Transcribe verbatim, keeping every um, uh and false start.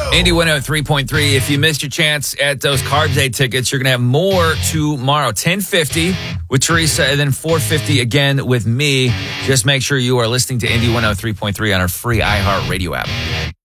Indy one oh three point three. If you missed your chance at those Carb Day tickets, you're going to have more tomorrow. ten fifty with Teresa and then four fifty again with me. Just make sure you are listening to Indy one oh three point three on our free iHeartRadio app.